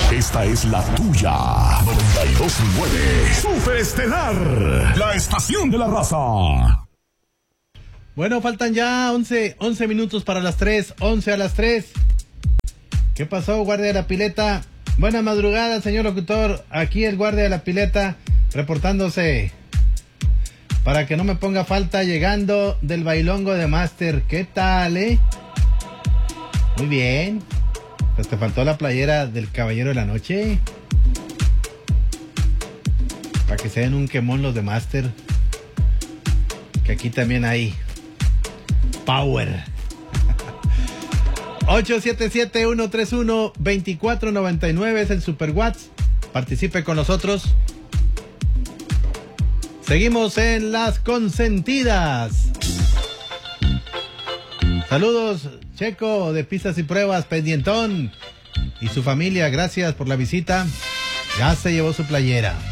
Esta es la tuya. 92.9 Super Estelar, la estación de la raza. Bueno, faltan ya 11 minutos para las 3, 11 a las 3. ¿Qué pasó, guardia de la pileta? Buena madrugada, señor locutor. Aquí el guardia de la pileta reportándose para que no me ponga falta, llegando del bailongo de Master. ¿Qué tal, Muy bien. Pues te faltó la playera del Caballero de la Noche, para que se den un quemón los de Master, que aquí también hay power. 877-131-2499 es el Super WhatsApp. Participe con nosotros. Seguimos en Las Consentidas. Saludos, Checo de Pistas y Pruebas, pendientón, y su familia. Gracias por la visita. Ya se llevó su playera.